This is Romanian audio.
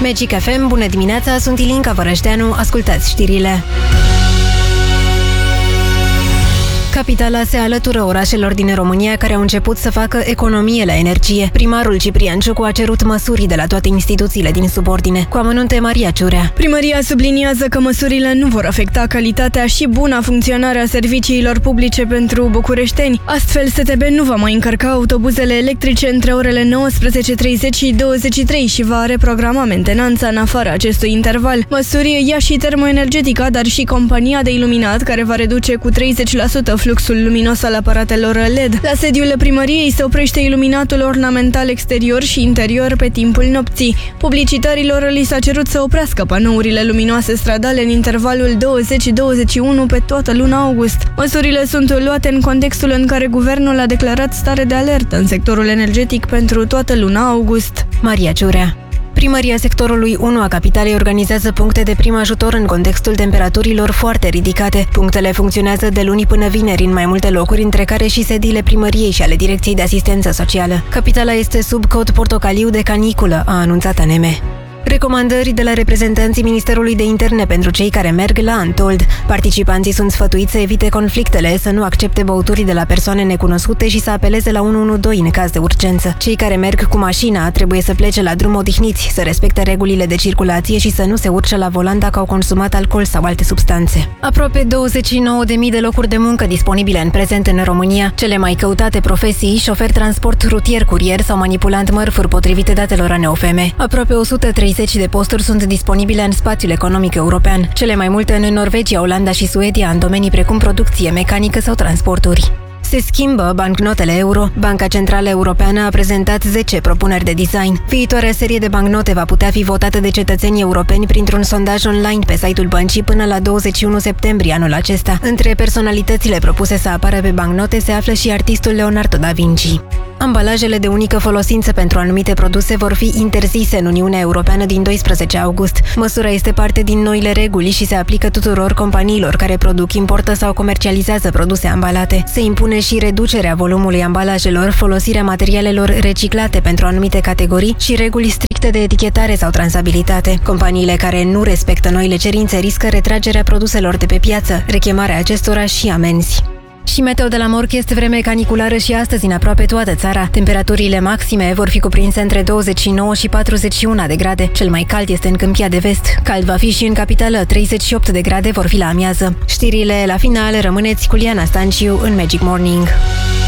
Magic FM, bună dimineața, sunt Ilinca Vărășteanu, ascultați știrile. Capitala se alătură orașelor din România care au început să facă economie la energie. Primarul Ciprian Ciucu a cerut măsuri de la toate instituțiile din subordine. Cu amănunte, Maria Ciurea. Primăria subliniază că măsurile nu vor afecta calitatea și buna funcționare a serviciilor publice pentru bucureșteni. Astfel, STB nu va mai încărca autobuzele electrice între orele 19:30 și 23 și va reprograma mentenanța în afara acestui interval. Măsuri ia și Termoenergetica, dar și compania de iluminat, care va reduce cu 30% fluxul luminos al aparatelor LED. La sediul primăriei se oprește iluminatul ornamental exterior și interior pe timpul nopții. Publicitarilor li s-a cerut să oprească panourile luminoase stradale în intervalul 20-21 pe toată luna august. Măsurile sunt luate în contextul în care guvernul a declarat stare de alertă în sectorul energetic pentru toată luna august. Maria Ciurea. Primăria sectorului 1 a capitalei organizează puncte de prim ajutor în contextul temperaturilor foarte ridicate. Punctele funcționează de luni până vineri în mai multe locuri, între care și sediile primăriei și ale Direcției de Asistență Socială. Capitala este sub cod portocaliu de caniculă, a anunțat ANM. Recomandări de la reprezentanții Ministerului de Interne pentru cei care merg la Antold. Participanții sunt sfătuiți să evite conflictele, să nu accepte băuturi de la persoane necunoscute și să apeleze la 112 în caz de urgență. Cei care merg cu mașina trebuie să plece la drum odihniți, să respecte regulile de circulație și să nu se urce la volan dacă au consumat alcool sau alte substanțe. Aproape 29.000 de locuri de muncă disponibile în prezent în România. Cele mai căutate profesii: șofer transport rutier, curier sau manipulant mărfuri, potrivite datelor ANOFM. Aproape 130 de posturi sunt disponibile în spațiul economic european, cele mai multe în Norvegia, Olanda și Suedia, în domenii precum producție, mecanică sau transporturi. Se schimbă bancnotele euro. Banca Centrală Europeană a prezentat 10 propuneri de design. Viitoarea serie de bancnote va putea fi votată de cetățenii europeni printr-un sondaj online pe site-ul băncii până la 21 septembrie anul acesta. Între personalitățile propuse să apară pe bancnote se află și artistul Leonardo da Vinci. Ambalajele de unică folosință pentru anumite produse vor fi interzise în Uniunea Europeană din 12 august. Măsura este parte din noile reguli și se aplică tuturor companiilor care produc, importă sau comercializează produse ambalate. Se impune și reducerea volumului ambalajelor, folosirea materialelor reciclate pentru anumite categorii și reguli stricte de etichetare sau trasabilitate. Companiile care nu respectă noile cerințe riscă retragerea produselor de pe piață, rechemarea acestora și amenzi. Și meteo de la Morch este vreme caniculară și astăzi în aproape toată țara. Temperaturile maxime vor fi cuprinse între 29 și 41 de grade. Cel mai cald este în Câmpia de Vest. Cald va fi și în capitală, 38 de grade vor fi la amiază. Știrile la final, rămâneți cu Liana Stanciu în Magic Morning.